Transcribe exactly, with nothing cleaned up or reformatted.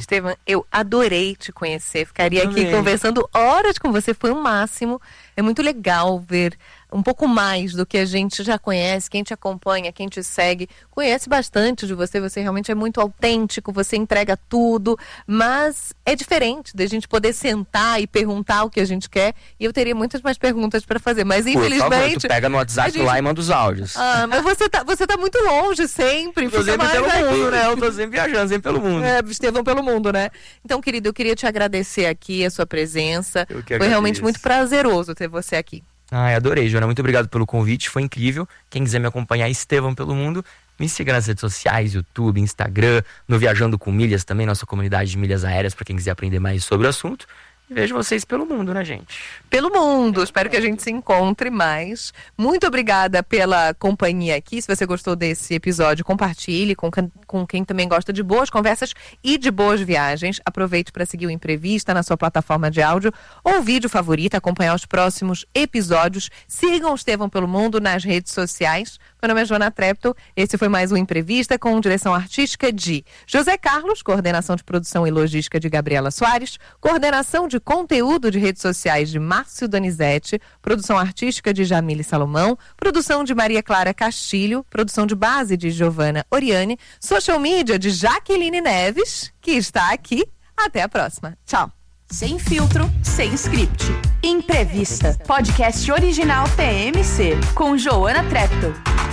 Estevão, eu adorei te conhecer. Ficaria Eu aqui também. conversando horas com você, foi o máximo. É muito legal ver um pouco mais do que a gente já conhece, quem te acompanha, quem te segue, conhece bastante de você, você realmente é muito autêntico, você entrega tudo, mas é diferente da gente poder sentar e perguntar o que a gente quer, e eu teria muitas mais perguntas para fazer, mas Por favor, infelizmente... tu pega no WhatsApp a gente- lá e manda os áudios. Ah, mas você tá, você tá muito longe sempre, Eu tô fica sempre mais pelo aqui. mundo, né? Eu tô sempre viajando, sempre pelo mundo. É, Estevão pelo mundo, né? Então, querido, eu queria te agradecer aqui a sua presença. Eu que Foi agradeço. realmente muito prazeroso ter você aqui. Ai, adorei, Joana. Muito obrigado pelo convite, foi incrível. Quem quiser me acompanhar, Estevão pelo Mundo, me siga nas redes sociais, YouTube, Instagram, no Viajando com Milhas também, nossa comunidade de milhas aéreas, para quem quiser aprender mais sobre o assunto. E vejo vocês pelo mundo, né, gente? Pelo mundo, espero que a gente se encontre mais. Muito obrigada pela companhia aqui. Se você gostou desse episódio, compartilhe com, can- com quem também gosta de boas conversas e de boas viagens. Aproveite para seguir o Imprevista na sua plataforma de áudio ou vídeo favorita, acompanhar os próximos episódios. Sigam o Estevão pelo Mundo nas redes sociais. Meu nome é Joana Treptow. Esse foi mais um Imprevista com direção artística de José Carlos, coordenação de produção e logística de Gabriela Soares, coordenação de conteúdo de redes sociais de Márcio Donizete, produção artística de Jamile Salomão, produção de Maria Clara Castilho, produção de base de Giovana Oriane, social media de Jaqueline Neves, que está aqui. Até a próxima. Tchau. Sem filtro, sem script. Imprevista. Podcast original P M C, com Joana Treptow.